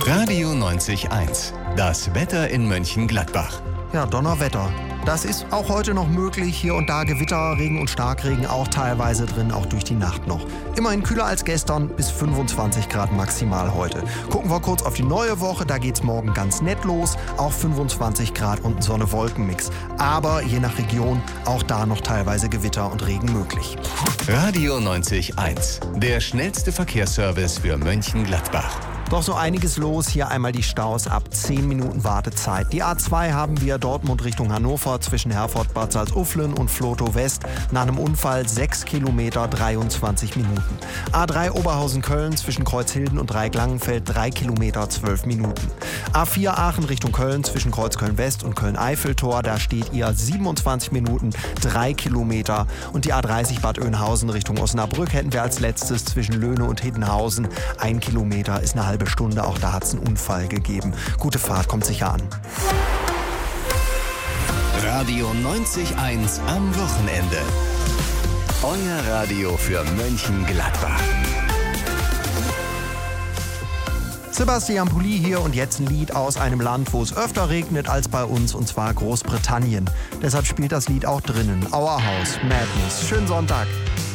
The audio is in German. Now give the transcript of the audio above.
Radio 90.1. Das Wetter in Mönchengladbach. Ja, Donnerwetter. Das ist auch heute noch möglich. Hier und da Gewitter, Regen und Starkregen auch teilweise drin, auch durch die Nacht noch. Immerhin kühler als gestern, bis 25 Grad maximal heute. Gucken wir kurz auf die neue Woche, da geht's morgen ganz nett los. Auch 25 Grad und ein Sonne-Wolken-Mix. Aber je nach Region auch da noch teilweise Gewitter und Regen möglich. Radio 90.1. Der schnellste Verkehrsservice für Mönchengladbach. Doch so einiges los, hier einmal die Staus ab 10 Minuten Wartezeit. Die A2 haben wir Dortmund Richtung Hannover zwischen Herford, Bad Salzuflen und Vlotho West. Nach einem Unfall 6 Kilometer, 23 Minuten. A3 Oberhausen-Köln zwischen Kreuzhilden und Dreieck-Langenfeld 3 Kilometer, 12 Minuten. A4 Aachen Richtung Köln zwischen Kreuzköln West und Köln-Eiffeltor, da steht ihr 27 Minuten, 3 Kilometer. Und die A30 Bad Oeynhausen Richtung Osnabrück hätten wir als letztes zwischen Löhne und Hiddenhausen. 1 Kilometer ist eine halbe Stunde, auch da hat es einen Unfall gegeben. Gute Fahrt, kommt sicher an. Radio 90.1 am Wochenende. Euer Radio für Mönchengladbach. Sebastian Pulli hier und jetzt ein Lied aus einem Land, wo es öfter regnet als bei uns, und zwar Großbritannien. Deshalb spielt das Lied auch drinnen. Our House, Madness. Schönen Sonntag.